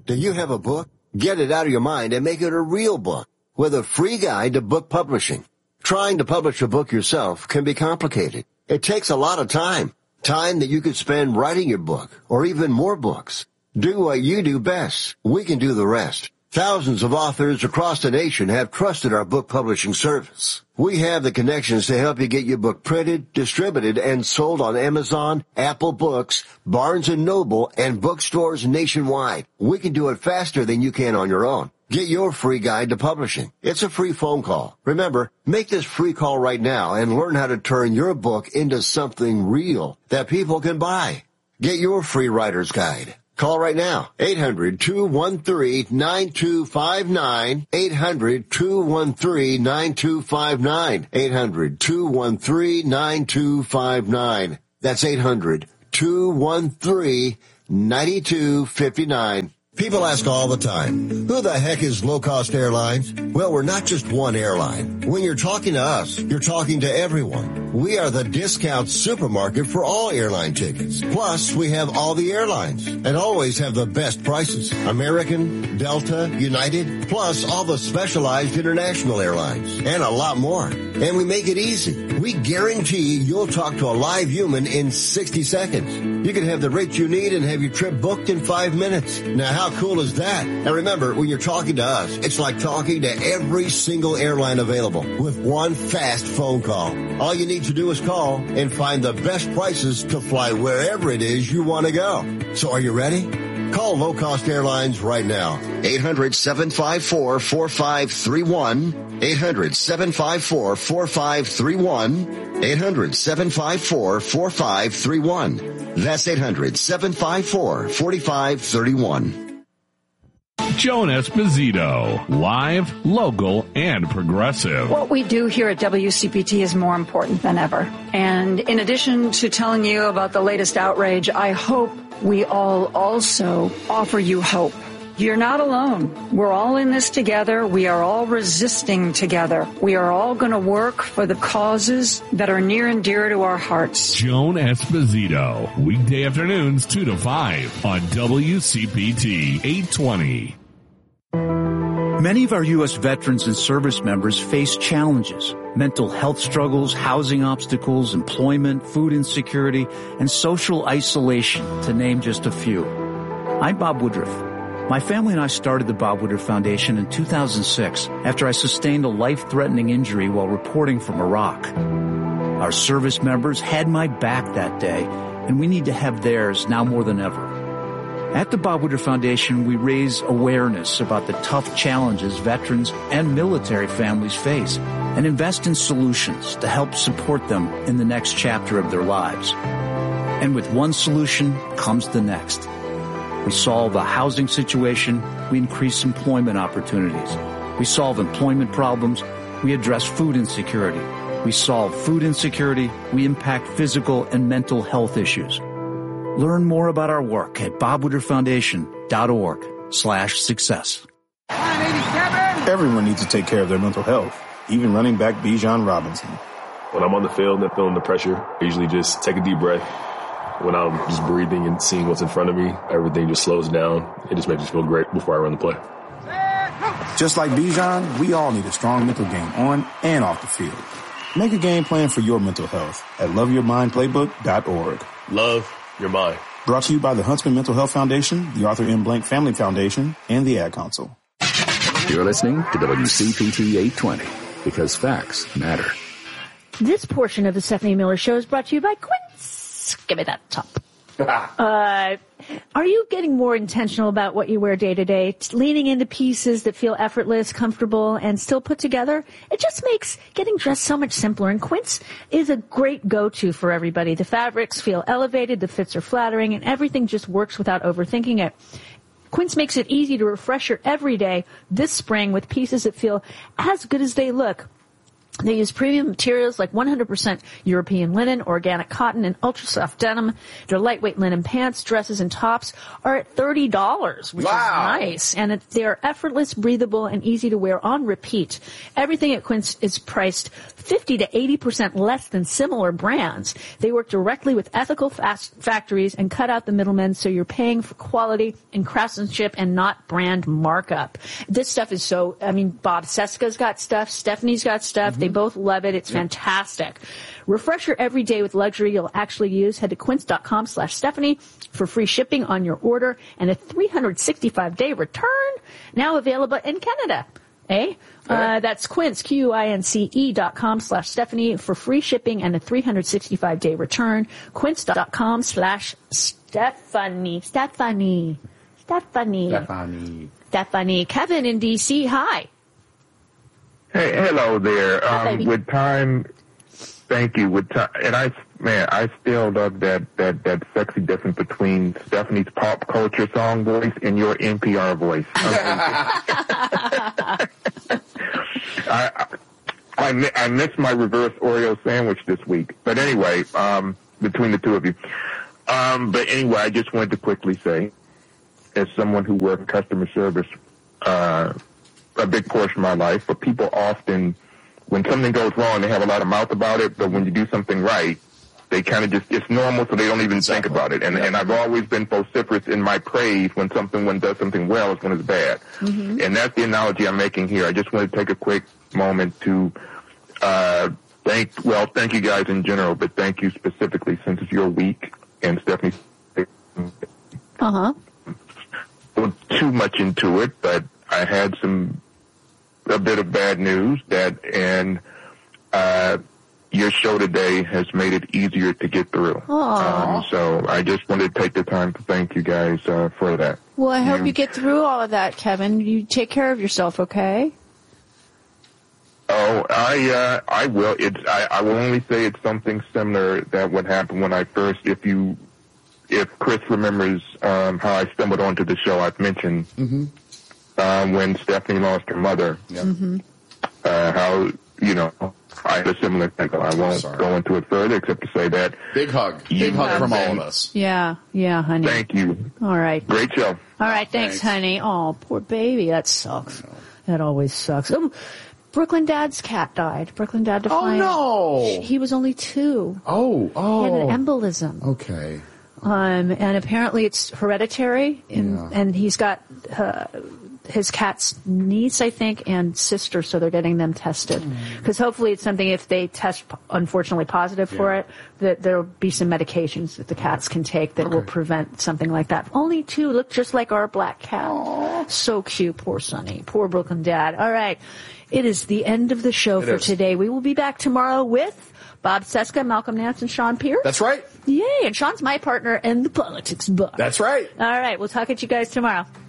Do you have a book? Get it out of your mind and make it a real book with a free guide to book publishing. Trying to publish a book yourself can be complicated. It takes a lot of time. Time that you could spend writing your book or even more books. Do what you do best. We can do the rest. Thousands of authors across the nation have trusted our book publishing service. We have the connections to help you get your book printed, distributed, and sold on Amazon, Apple Books, Barnes & Noble, and bookstores nationwide. We can do it faster than you can on your own. Get your free guide to publishing. It's a free phone call. Remember, make this free call right now and learn how to turn your book into something real that people can buy. Get your free writer's guide. Call right now, 800-213-9259, 800-213-9259, 800-213-9259. That's 800-213-9259. People ask all the time, who the heck is Low Cost Airlines? Well, we're not just one airline. When you're talking to us, you're talking to everyone. We are the discount supermarket for all airline tickets. Plus, we have all the airlines and always have the best prices. American, Delta, United, plus all the specialized international airlines and a lot more. And we make it easy. We guarantee you'll talk to a live human in 60 seconds. You can have the rate you need and have your trip booked in 5 minutes. Now, how cool is that? And remember, when you're talking to us, it's like talking to every single airline available with one fast phone call. All you need to do is call and find the best prices to fly wherever it is you want to go. So are you ready? Call Low Cost Airlines right now. 800-754-4531. 800-754-4531. 800-754-4531. That's 800-754-4531. Joan Esposito, live, local, and progressive. What we do here at WCPT is more important than ever. And in addition to telling you about the latest outrage, I hope we all also offer you hope. You're not alone. We're all in this together. We are all resisting together. We are all going to work for the causes that are near and dear to our hearts. Joan Esposito, weekday afternoons 2 to 5 on WCPT 820. Many of our U.S. veterans and service members face challenges: mental health struggles, housing obstacles, employment, food insecurity, and social isolation, to name just a few. I'm Bob Woodruff. My family and I started the Bob Woodruff Foundation in 2006 after I sustained a life-threatening injury while reporting from Iraq. Our service members had my back that day, and we need to have theirs now more than ever. At the Bob Woodruff Foundation, we raise awareness about the tough challenges veterans and military families face and invest in solutions to help support them in the next chapter of their lives. And with one solution comes the next. We solve a housing situation, we increase employment opportunities. We solve employment problems, we address food insecurity. We solve food insecurity, we impact physical and mental health issues. Learn more about our work at bobwoodrufffoundation.org/success. Everyone needs to take care of their mental health, even running back Bijan Robinson. When I'm on the field and feeling the pressure, I usually just take a deep breath. When I'm just breathing and seeing what's in front of me, everything just slows down. It just makes me feel great before I run the play. Just like Bijan, we all need a strong mental game on and off the field. Make a game plan for your mental health at loveyourmindplaybook.org. Love your mind. Brought to you by the Huntsman Mental Health Foundation, the Arthur M. Blank Family Foundation, and the Ad Council. You're listening to WCPT 820, because facts matter. This portion of the Stephanie Miller Show is brought to you by Quince. Give me that top. Are you getting more intentional about what you wear day to day? Leaning into pieces that feel effortless, comfortable, and still put together? It just makes getting dressed so much simpler. And Quince is a great go-to for everybody. The fabrics feel elevated, the fits are flattering, and everything just works without overthinking it. Quince makes it easy to refresh your everyday this spring with pieces that feel as good as they look. They use premium materials like 100% European linen, organic cotton, and ultra-soft denim. Their lightweight linen pants, dresses, and tops are at $30, which is nice. And they're effortless, breathable, and easy to wear on repeat. Everything at Quince is priced 50 to 80% less than similar brands. They work directly with ethical factories and cut out the middlemen, so you're paying for quality and craftsmanship and not brand markup. This stuff is so, Bob Cesca's got stuff, Stephanie's got stuff. They both love it. It's fantastic. Refresh your every day with luxury you'll actually use. Head to quince.com/Stephanie for free shipping on your order and a 365-day return. Now available in Canada. That's Quince, QUINCE.com/Stephanie for free shipping and a 365-day return. Quince.com/Stephanie. Stephanie. Kevin in D.C., hi. Hey, hello there. With time, thank you. With time, and I still love that sexy difference between Stephanie's pop culture song voice and your NPR voice. I missed my reverse Oreo sandwich this week, but anyway, between the two of you. But anyway, I just wanted to quickly say, as someone who worked customer service, a big portion of my life, but people often, when something goes wrong, they have a lot of mouth about it, but when you do something right, they kind of just, it's normal, so they don't even think about it. And I've always been vociferous in my praise when someone does something well is when it's bad. Mm-hmm. And that's the analogy I'm making here. I just want to take a quick moment to thank you guys in general, but thank you specifically since it's your week, and Stephanie. Don't go too much into it, but I had a bit of bad news and your show today has made it easier to get through. So I just wanted to take the time to thank you guys for that. Well, I hope you get through all of that, Kevin. You take care of yourself, okay? Oh, I will. I will only say it's something similar that what happened when I first, if Chris remembers how I stumbled onto the show, I've mentioned when Stephanie lost her mother, how, I had a similar thing. I won't go into it further except to say that. Big hug from all of us. Yeah, honey. Thank you. All right. Great show. All right, thanks, honey. Oh, poor baby. That sucks. That always sucks. Oh, Brooklyn Dad's cat died. Brooklyn Dad Defiant. Oh, no. He was only 2. Oh. He had an embolism. Okay. And apparently it's hereditary, and he's got his cat's niece, I think, and sister, so they're getting them tested. Because hopefully it's something, if they test, unfortunately, positive for it, that there will be some medications that the cats can take that will prevent something like that. Only 2 look just like our black cat. Aww. So cute. Poor Sonny. Poor Brooklyn Dad. All right. It is the end of the show for today. We will be back tomorrow with Bob Cesca, Malcolm Nance, and Sean Pierce. That's right. Yay. And Sean's my partner in the politics book. That's right. All right. We'll talk at you guys tomorrow.